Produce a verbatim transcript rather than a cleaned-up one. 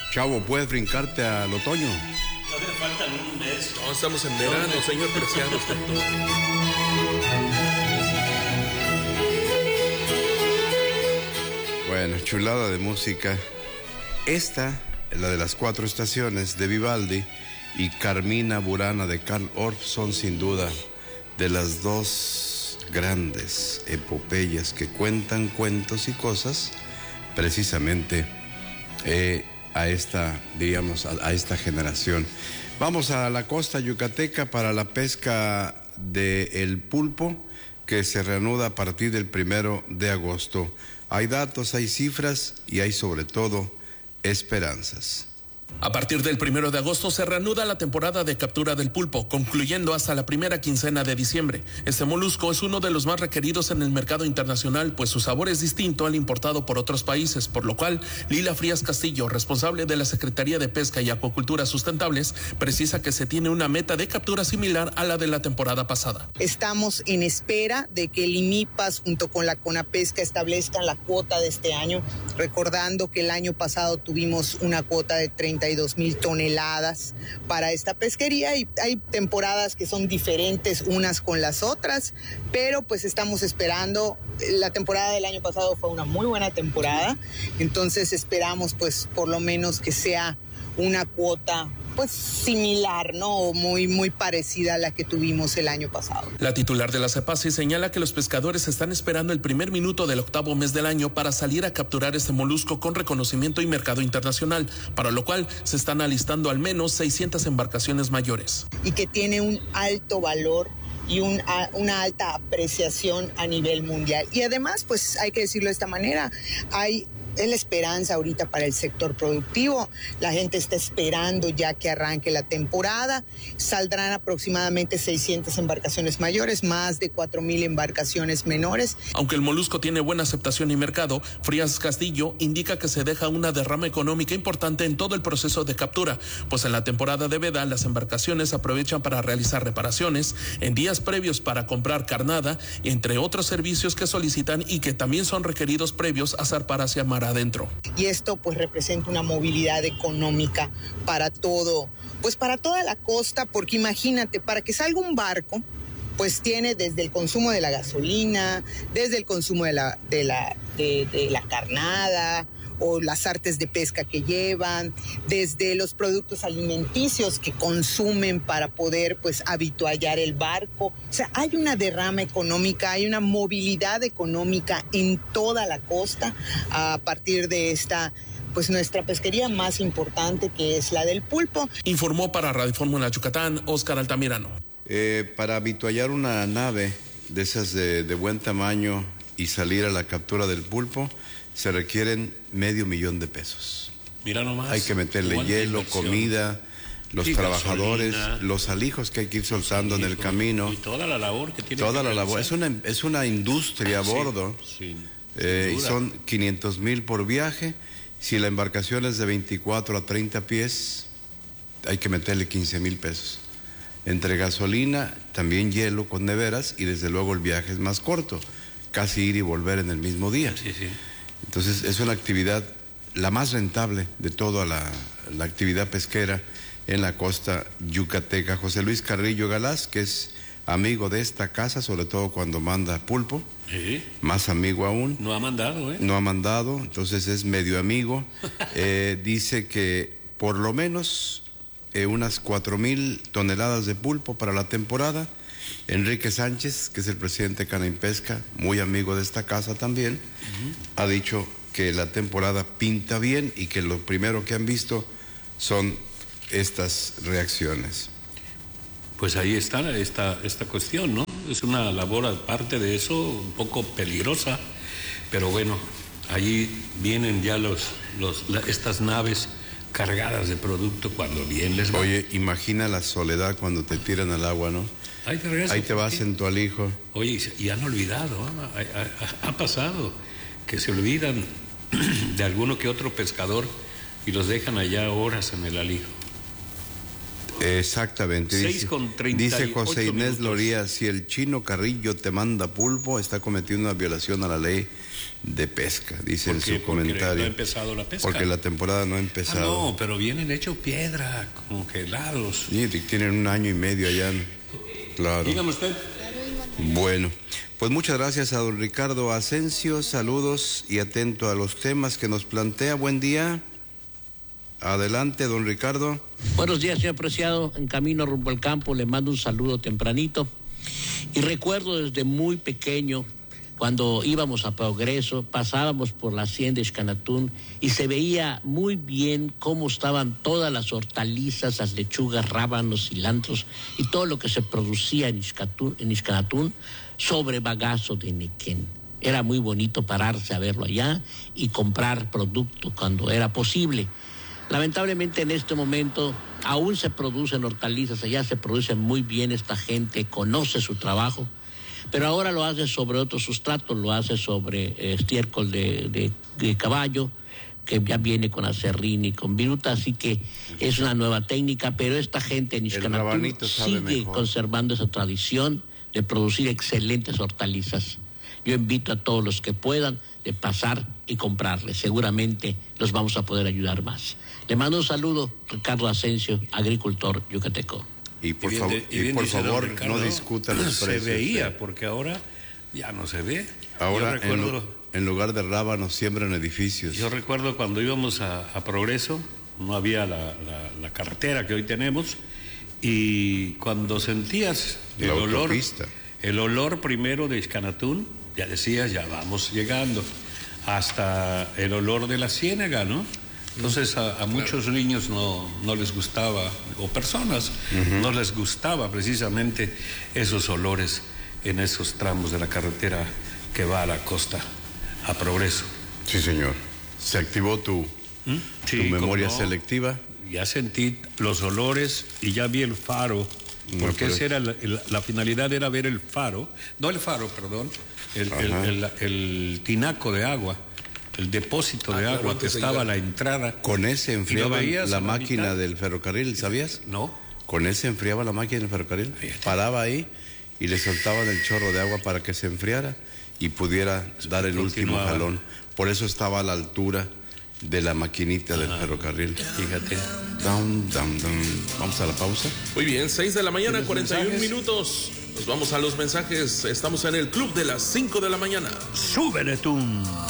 Chavo, ¿puedes brincarte al otoño? Todavía faltan un mes. No, estamos en verano, señor Preciado. Bueno, chulada de música. Esta, la de las cuatro estaciones de Vivaldi, y Carmina Burana de Carl Orff son sin duda de las dos grandes epopeyas que cuentan cuentos y cosas precisamente eh, a esta, digamos, a, a esta generación. Vamos a la costa yucateca para la pesca del pulpo, que se reanuda a partir del primero de agosto. Hay datos, hay cifras y hay sobre todo esperanzas. A partir del primero de agosto se reanuda la temporada de captura del pulpo, concluyendo hasta la primera quincena de diciembre. Este molusco es uno de los más requeridos en el mercado internacional, pues su sabor es distinto al importado por otros países, por lo cual Lila Frías Castillo, responsable de la Secretaría de Pesca y Acuacultura Sustentables, precisa que se tiene una meta de captura similar a la de la temporada pasada. Estamos en espera de que el IMIPAS junto con la CONAPESCA establezcan la cuota de este año, recordando que el año pasado tuvimos una cuota de treinta y dos mil toneladas para esta pesquería, y hay temporadas que son diferentes unas con las otras, pero pues estamos esperando. La temporada del año pasado fue una muy buena temporada, entonces esperamos pues por lo menos que sea una cuota pues similar, ¿no? O muy, muy parecida a la que tuvimos el año pasado. La titular de la CEPASI señala que los pescadores están esperando el primer minuto del octavo mes del año para salir a capturar este molusco con reconocimiento y mercado internacional, para lo cual se están alistando al menos seiscientas embarcaciones mayores. Y que tiene un alto valor y un, a, una alta apreciación a nivel mundial. Y además, pues hay que decirlo de esta manera, hay es la esperanza ahorita para el sector productivo. La gente está esperando ya que arranque la temporada. Saldrán aproximadamente seiscientas embarcaciones mayores, más de cuatro mil embarcaciones menores. Aunque el molusco tiene buena aceptación y mercado, Frías Castillo indica que se deja una derrama económica importante en todo el proceso de captura, pues en la temporada de veda las embarcaciones aprovechan para realizar reparaciones, en días previos para comprar carnada, entre otros servicios que solicitan y que también son requeridos previos a zarpar hacia mar adentro. Y esto pues representa una movilidad económica para todo, pues para toda la costa, porque imagínate, para que salga un barco, pues tiene desde el consumo de la gasolina, desde el consumo de la, de la, de, de la carnada, o las artes de pesca que llevan, desde los productos alimenticios que consumen para poder pues habituallar el barco. O sea, hay una derrama económica, hay una movilidad económica en toda la costa a partir de esta, pues nuestra pesquería más importante, que es la del pulpo. Informó para Radio Fórmula Yucatán, Óscar Altamirano. Eh, para habituallar una nave de esas de, de buen tamaño y salir a la captura del pulpo, se requieren medio millón de pesos. Mira nomás. Hay que meterle hielo, comida, los sí, trabajadores, gasolina, los alijos que hay que ir soltando en el camino. Y toda la labor que tiene. Toda que la labor. Es una, es una industria a bordo. Sí, sí, eh, y son quinientos mil por viaje. Si la embarcación es de veinticuatro a treinta pies, hay que meterle quince mil pesos. Entre gasolina, también hielo con neveras, y desde luego el viaje es más corto, casi ir y volver en el mismo día. Sí, sí. Entonces es una actividad la más rentable de toda la, la actividad pesquera en la costa yucateca. José Luis Carrillo Galás, que es amigo de esta casa, sobre todo cuando manda pulpo, ¿Sí? más amigo aún. No ha mandado, ¿eh? No ha mandado, entonces es medio amigo. eh, dice que por lo menos eh, unas cuatro mil toneladas de pulpo para la temporada. Enrique Sánchez, que es el presidente de Canaimpesca, muy amigo de esta casa también, uh-huh. ha dicho que la temporada pinta bien y que lo primero que han visto son estas reacciones. Pues ahí está esta, esta cuestión, ¿no? Es una labor aparte de eso, un poco peligrosa, pero bueno, allí vienen ya los, los, la, estas naves cargadas de producto cuando bien les va. Oye, imagina la soledad cuando te tiran al agua, ¿no? Ahí te, regreso, Ahí te vas en tu alijo. Oye, y han olvidado, ¿eh? ha, ha, ha pasado que se olvidan de alguno que otro pescador y los dejan allá horas en el alijo. Exactamente. seis Dice, con treinta y ocho dice José Inés minutos. Loría, si el chino Carrillo te manda pulpo, está cometiendo una violación a la ley de pesca, dice en su comentario. Porque no ha empezado la pesca. Porque la temporada no ha empezado. Ah, no, pero vienen hechos piedra, congelados. Sí, tienen un año y medio allá. Claro. Dígame usted. Bueno, pues muchas gracias a don Ricardo Asensio, saludos y atento a los temas que nos plantea. Buen día. Adelante, don Ricardo. Buenos días, señor Preciado. En camino rumbo al campo le mando un saludo tempranito. Y recuerdo desde muy pequeño, cuando íbamos a Progreso, pasábamos por la hacienda Xcanatún y se veía muy bien cómo estaban todas las hortalizas, las lechugas, rábanos, cilantros y todo lo que se producía en Xcanatún, en Xcanatún sobre bagazo de Nequén. Era muy bonito pararse a verlo allá y comprar producto cuando era posible. Lamentablemente en este momento aún se producen hortalizas, allá se producen muy bien, esta gente conoce su trabajo, pero ahora lo hace sobre otros sustratos, lo hace sobre eh, estiércol de, de, de caballo, que ya viene con acerrín y con viruta, así que es una nueva técnica, pero esta gente en Xcanatún sigue mejor. conservando esa tradición de producir excelentes hortalizas. Yo invito a todos los que puedan de pasar y comprarles, seguramente los vamos a poder ayudar más. Le mando un saludo, Ricardo Asensio, agricultor yucateco. Y por, y bien, favor, y y por favor Ricardo, no discutan los se precios. Se veía, porque ahora ya no se ve. Ahora, yo recuerdo, en, en lugar de rábanos, siembran edificios. Yo recuerdo cuando íbamos a, a Progreso, no había la, la, la carretera que hoy tenemos, y cuando sentías el la olor, autopista. el olor primero de Xcanatún, ya decías, ya vamos llegando, hasta el olor de la ciénaga, ¿no? Entonces a, a muchos claro. niños no, no les gustaba, o personas, uh-huh. no les gustaba precisamente esos olores en esos tramos de la carretera que va a la costa, a Progreso. Sí, señor. ¿Se activó tu, ¿Mm? sí, tu memoria no, selectiva? Ya sentí los olores y ya vi el faro, porque no, esa era la, la, la finalidad era ver el faro, no el faro, perdón, el, el, el, el, el tinaco de agua. El depósito de ah, agua claro, que estaba a la entrada. Con ese enfriaba la máquina mitad? del ferrocarril, ¿sabías? No. Con ese enfriaba la máquina del ferrocarril. Paraba ahí y le soltaban el chorro de agua para que se enfriara y pudiera dar el último jalón. Por eso estaba a la altura de la maquinita del ah, ferrocarril. Fíjate. Down, down, down. Vamos a la pausa. Muy bien, seis de la mañana, cuarenta y un minutos. Nos vamos a los mensajes. Estamos en el club de las cinco de la mañana. Súbele tú.